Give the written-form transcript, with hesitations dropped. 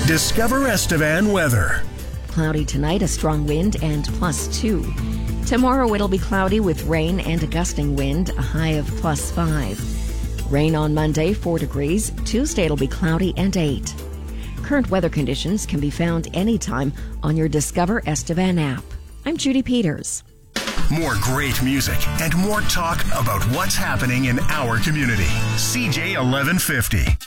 Discover Estevan weather. Cloudy tonight, a strong wind and +2. Tomorrow it'll be cloudy with rain and a gusting wind, a high of +5. Rain on Monday, 4 degrees. Tuesday it'll be cloudy and 8. Current weather conditions can be found anytime on your Discover Estevan app. I'm Judy Peters. More great music and more talk about what's happening in our community. CJ 1150.